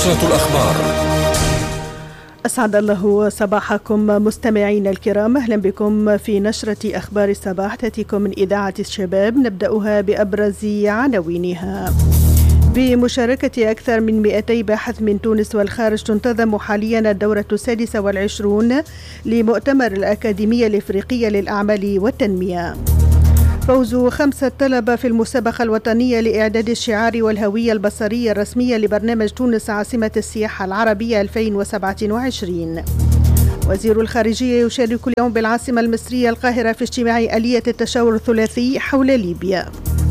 نشرة الأخبار. أسعد الله صباحكم مستمعين الكرام، أهلا بكم في نشرة أخبار الصباح تأتيكم من إذاعة الشباب. نبدأها بأبرز عناوينها. بمشاركة أكثر من 200 باحث من تونس والخارج تنتظم حاليا الدورة 26 لمؤتمر الأكاديمية الإفريقية للأعمال والتنمية. فوز 5 طلبة في المسابقة الوطنية لإعداد الشعار والهوية البصرية الرسمية لبرنامج تونس عاصمة السياحة العربية 2027. وزير الخارجية يشارك اليوم بالعاصمة المصرية القاهرة في اجتماع آلية التشاور الثلاثي حول ليبيا.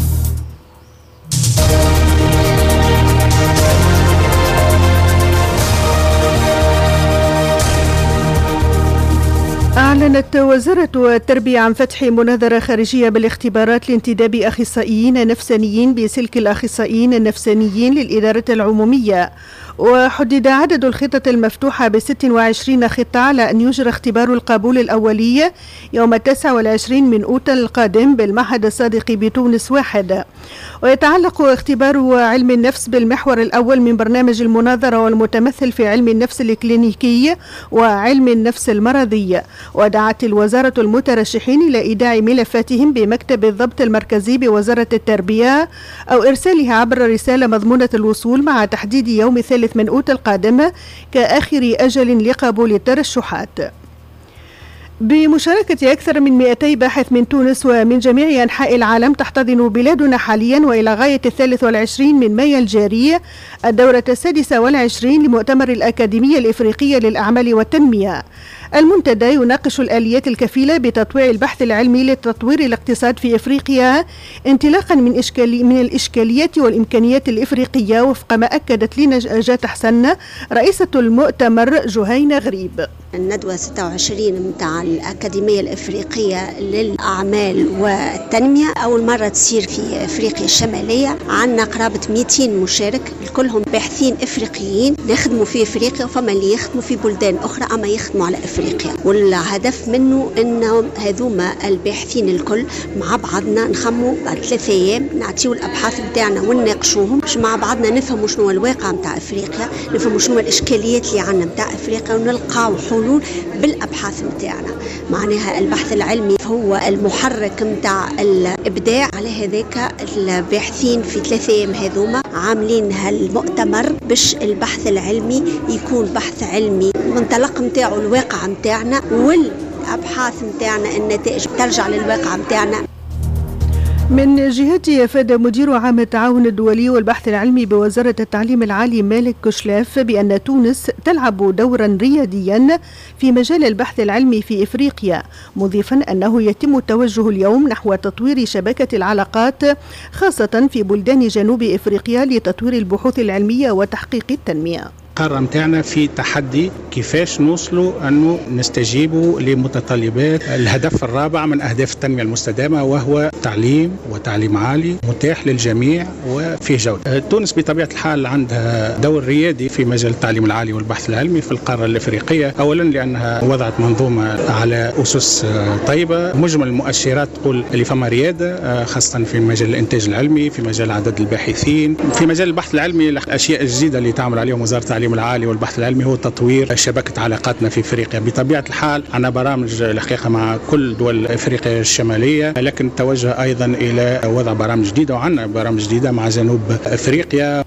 أعلنت وزارة التربية عن فتح مناظرة خارجية بالاختبارات لانتداب أخصائيين نفسانيين بسلك الأخصائيين النفسانيين للإدارة العمومية. وحدد عدد الخطط المفتوحة ب26 خطة على أن يجرى اختبار القبول الأولي يوم 29 من أوت القادم بالمعهد الصادق بتونس 1. ويتعلق اختبار علم النفس بالمحور الأول من برنامج المناظرة والمتمثل في علم النفس الكلينيكي وعلم النفس المرضي. ودعت الوزارة المترشحين إلى إيداع ملفاتهم بمكتب الضبط المركزي بوزارة التربية أو إرسالها عبر رسالة مضمونة الوصول مع تحديد يوم 3 من أوت القادم كآخر أجل لقبول الترشحات. بمشاركة أكثر من 200 باحث من تونس ومن جميع أنحاء العالم تحتضن بلادنا حاليا وإلى غاية 23 من مايو الجاري الدورة 26 لمؤتمر الأكاديمية الإفريقية للأعمال والتنمية. المنتدى يناقش الآليات الكفيلة بتطويع البحث العلمي لتطوير الاقتصاد في إفريقيا انطلاقا من الإشكاليات والإمكانيات الإفريقية، وفق ما أكدت لنا نجاة حسن رئيسة المؤتمر جهينة غريب. الندوة 26 متاع الأكاديمية الإفريقية للأعمال والتنمية أول مرة تصير في إفريقيا الشمالية. عندنا قرابة 200 مشارك، كلهم باحثين إفريقيين يخدموا في إفريقيا، وفما اللي يخدموا في بلدان أخرى أما يخدموا على إفريقيا. والهدف منه أنهم هذوما الباحثين الكل مع بعضنا نخموا بعد 3 أيام نعطيو الأبحاث بتاعنا ونناقشوهم باش مع بعضنا نفهموا شنو الواقع متاع إفريقيا، نفهموا شنو الإشكاليات اللي عندنا متاع إفريقيا ونلقاو حلول بالأبحاث متاعنا. معناها البحث العلمي هو المحرك متاع الإبداع. على هذاك الباحثين في 3 أيام هذوما عاملين هالمؤتمر باش البحث العلمي يكون بحث علمي منطلق متاعه الواقع متاعنا، والأبحاث متاعنا النتائج ترجع للواقع متاعنا. من جهته أفاد مدير عام التعاون الدولي والبحث العلمي بوزارة التعليم العالي مالك كشلاف بأن تونس تلعب دورا رياديا في مجال البحث العلمي في إفريقيا، مضيفا أنه يتم التوجه اليوم نحو تطوير شبكة العلاقات خاصة في بلدان جنوب إفريقيا لتطوير البحوث العلمية وتحقيق التنمية. القارة متاعنا في تحدي كيفاش نوصلوا أنه نستجيبوا لمتطلبات الهدف الرابع من أهداف التنمية المستدامة، وهو تعليم وتعليم عالي متاح للجميع وفيه جودة. تونس بطبيعة الحال عندها دور ريادي في مجال التعليم العالي والبحث العلمي في القارة الأفريقية، أولا لأنها وضعت منظومة على أسس طيبة. مجمل المؤشرات تقول اللي فما ريادة خاصة في مجال الإنتاج العلمي، في مجال عدد الباحثين، في مجال البحث العلمي. الأشياء الجديدة اللي تعمل عليهم وزارة التعليم العالي والبحث العلمي هو تطوير شبكة علاقاتنا في إفريقيا. بطبيعة الحال عندنا برامج الحقيقة مع كل دول إفريقيا الشمالية، لكن توجه أيضا إلى وضع برامج جديدة، وعندنا برامج جديدة مع جنوب إفريقيا.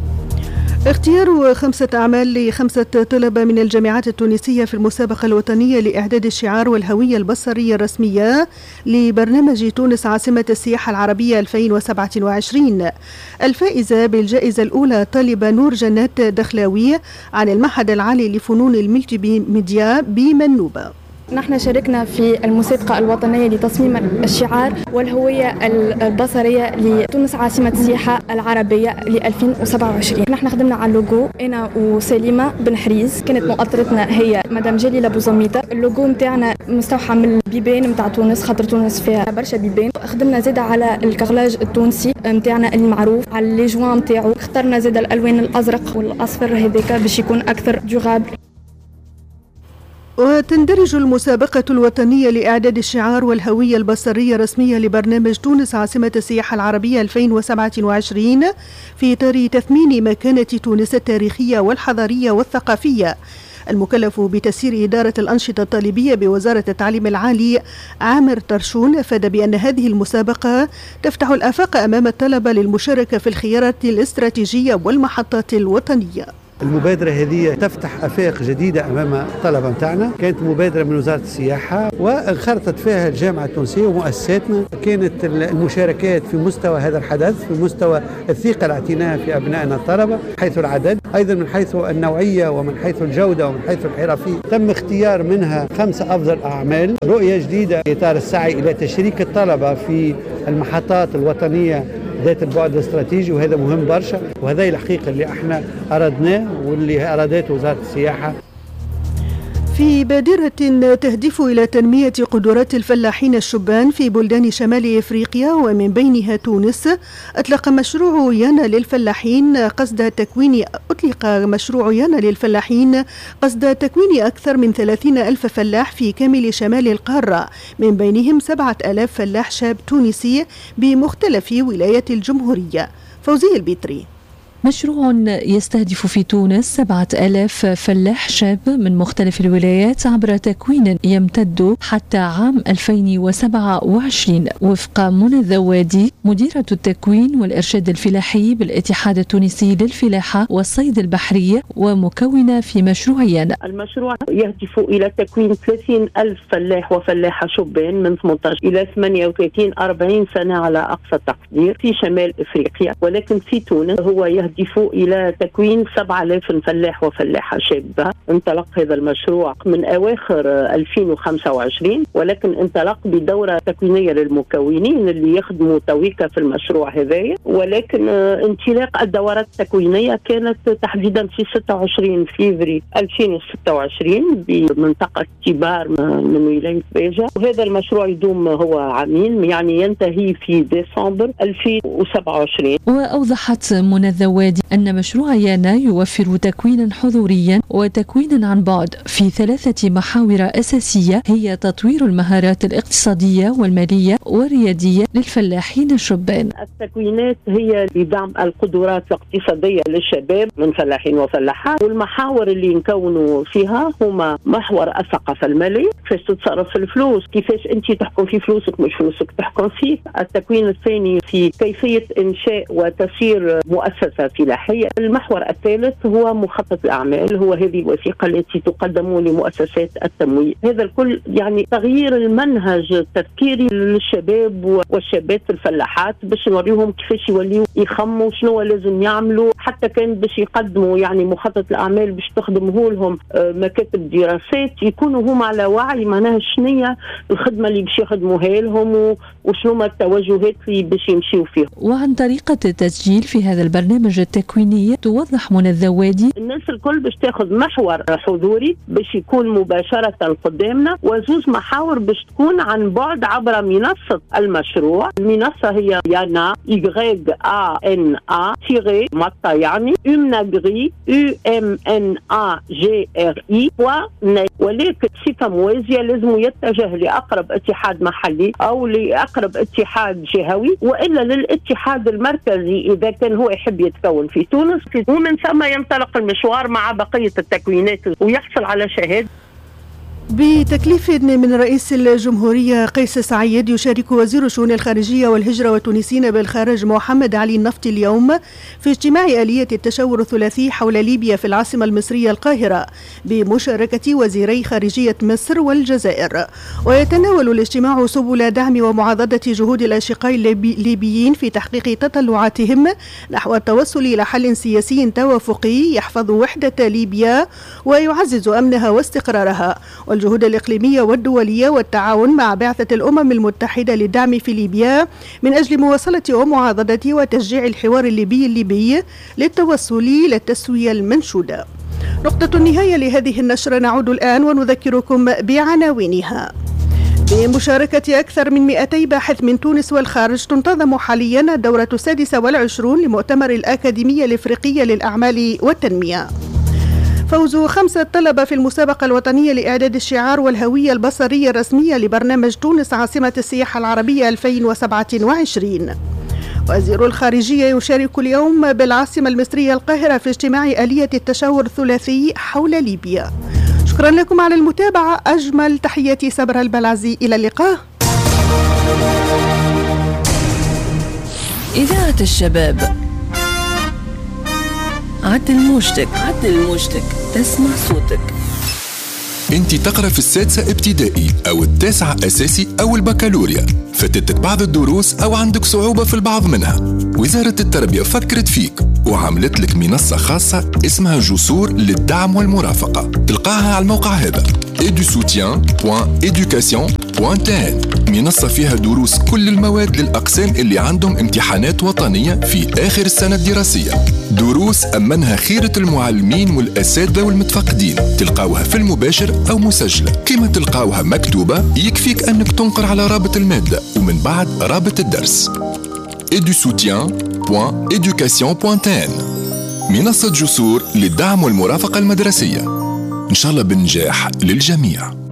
اختيار 5 أعمال ل5 طلبة من الجامعات التونسية في المسابقة الوطنية لإعداد الشعار والهوية البصرية الرسمية لبرنامج تونس عاصمة السياحة العربية 2027. الفائزة بالجائزة الأولى طالبة نور جنات دخلاوي عن المعهد العالي لفنون الملتي ميديا بمنوبة. نحن شاركنا في المسابقة الوطنية لتصميم الشعار والهوية البصرية لتونس عاصمة السياحة العربية ل 2027. نحن خدمنا على اللوجو أنا وسليمة بن حريز، كانت مؤطرتنا هي مدام جليلة بوزميطة. اللوجو متاعنا مستوحى من البيبان متاع تونس، خاطر تونس فيها برشا بيبان. خدمنا زيادة على الكغلاج التونسي متاعنا المعروف، على لي جوان متاعو. اخترنا زيادة الألوان الأزرق والأصفر هذاك باش يكون أكثر ديوغابل. وتندرج المسابقة الوطنية لإعداد الشعار والهوية البصرية الرسمية لبرنامج تونس عاصمة السياحة العربية 2027 في إطار تثمين مكانة تونس التاريخية والحضارية والثقافية. المكلف بتسيير إدارة الأنشطة الطالبية بوزارة التعليم العالي عامر طرشون أفاد بأن هذه المسابقة تفتح الآفاق أمام الطلبة للمشاركة في الخيارات الاستراتيجية والمحطات الوطنية. المبادرة هذه تفتح آفاق جديدة أمام الطلبة متاعنا. كانت مبادرة من وزارة السياحة وانخرطت فيها الجامعة التونسية ومؤسساتنا. كانت المشاركات في مستوى هذا الحدث، في مستوى الثقة اللي اعطيناها في أبنائنا الطلبة حيث العدد، أيضا من حيث النوعية ومن حيث الجودة ومن حيث الحرفية. تم اختيار منها 5 أفضل أعمال، رؤية جديدة في إطار السعي إلى تشريك الطلبة في المحطات الوطنية ذات البعد الاستراتيجي، وهذا مهم برشا، وهذا الحقيقة اللي احنا أردناه واللي أرادته وزارة السياحة. في بادرة تهدف إلى تنمية قدرات الفلاحين الشبان في بلدان شمال إفريقيا ومن بينها تونس، أطلق مشروع يانا للفلاحين قصد تكوين أكثر من 30,000 فلاح في كامل شمال القارة، من بينهم 7,000 فلاح شاب تونسي بمختلف ولايات الجمهورية. فوزية البيتري. مشروع يستهدف في تونس 7,000 فلاح شاب من مختلف الولايات عبر تكوين يمتد حتى عام 2027 وفق منى الذوادي مديرة التكوين والإرشاد الفلاحي بالاتحاد التونسي للفلاحة والصيد البحري ومكونة في مشروعين. المشروع يهدف إلى تكوين 30,000 فلاح وفلاحة شبان من 18 إلى 38-40 سنة على أقصى تقدير في شمال إفريقيا، ولكن في تونس هو يهدف إلى تكوين 7,000 فلاح وفلاحة شابة. انطلق هذا المشروع من أواخر 2025، ولكن انطلق بدورة تكوينية للمكونين اللي يخدموا تويكا في المشروع هذا، ولكن انطلاق الدورات التكوينية كانت تحديدا في 26 فيفري 2026 بمنطقة تيبار من ولاية باجة، وهذا المشروع يدوم هو عامين، يعني ينتهي في ديسمبر 2027. وأوضحت منى الذوادي أن مشروع يانا يوفر تكوينا حضوريا وتكوينا عن بعد في 3 محاور أساسية، هي تطوير المهارات الاقتصادية والمالية والريادية للفلاحين الشبان. التكوينات هي لدعم القدرات الاقتصادية للشباب من فلاحين وفلاحات، والمحاور اللي نكونوا فيها هما محور الثقافة المالية، كيفاش تتصرف في الفلوس، كيفاش أنت تحكم في فلوسك مش فلوسك تحكم فيك. التكوين الثاني في كيفية إنشاء وتسيير مؤسسة فلاحية. المحور الثالث هو مخطط الأعمال، هو هذه الوثيقة التي تقدم لمؤسسات التمويل. هذا الكل يعني تغيير المنهج التفكيري للشباب والشابات الفلاحات باش نوريهم كيفاش يوليوا يخموا شنو لازم يعملوا، حتى كان باش يقدموا يعني مخطط الأعمال باش تخدمه لهم مكاتب دراسات، يكونوا هم على وعي معناها شنية الخدمة اللي باش يخدموها لهم وشنو ما التوجهات اللي باش يمشيوا فيها. وعن طريقة التسجيل في هذا البرنامج التكويني توضح منى الذوادي الناس الكل باش تاخذ محور حضوري باش يكون مباشرة قدامنا، وزوز محاور باش تكون عن بعد عبر منصة المشروع. المنصة هي يانا YANA مطا يعني UMNAGRI UMNAGRI، ولكن صفة موازية لازم يتجه لأقرب اتحاد محلي أو لأقرب اتحاد جهوي، وإلا للاتحاد المركزي إذا كان هو يحب يتكون في تونس، ومن ثم ينطلق المشوار مع بقية التكوينات ويحصل على شهادة. بتكليف من رئيس الجمهورية قيس سعيد، يشارك وزير الشؤون الخارجية والهجرة والتونسيين بالخارج محمد علي النفطي اليوم في اجتماع آلية التشاور الثلاثي حول ليبيا في العاصمة المصرية القاهرة بمشاركة وزيري خارجية مصر والجزائر. ويتناول الاجتماع سبل دعم ومعاضدة جهود الأشقاء الليبيين في تحقيق تطلعاتهم نحو التوصل إلى حل سياسي توافقي يحفظ وحدة ليبيا ويعزز أمنها واستقرارها، والجهود الإقليمية والدولية والتعاون مع بعثة الأمم المتحدة للدعم في ليبيا من أجل مواصلة ومعاضدة وتشجيع الحوار الليبي للتوصل إلى التسوية المنشودة. نقطة النهاية لهذه النشرة، نعود الآن ونذكركم بعناوينها. بمشاركة أكثر من 200 باحث من تونس والخارج تنتظم حاليا الدورة 26 لمؤتمر الأكاديمية الإفريقية للأعمال والتنمية. فوز 5 طلبة في المسابقة الوطنية لإعداد الشعار والهوية البصرية الرسمية لبرنامج تونس عاصمة السياحة العربية 2027. وزير الخارجية يشارك اليوم بالعاصمة المصرية القاهرة في اجتماع آلية التشاور الثلاثي حول ليبيا. شكرا لكم على المتابعة. أجمل تحياتي سبرة البلعزي، إلى اللقاء. إذاعة الشباب، عدل موجتك، تسمع صوتك. انت تقرأ في السادسة ابتدائي أو التاسعة أساسي أو البكالوريا، فاتتك بعض الدروس أو عندك صعوبة في البعض منها. وزارة التربية فكرت فيك وعملت لك منصة خاصة اسمها جسور للدعم والمرافقة. تلقاها على الموقع هذا edusoutien.education.tn. منصة فيها دروس كل المواد للأقسام اللي عندهم امتحانات وطنية في آخر السنة الدراسية. دروس أمنها خيرة المعلمين والأساتذة والمتفقدين. تلقاوها في المباشر أو مسجلة. كما تلقاوها مكتوبة يكفيك أنك تنقر على رابط المادة ومن بعد رابط الدرس. edusoutien.education.tn. منصة جسور للدعم والمرافقة المدرسية، إن شاء الله بالنجاح للجميع.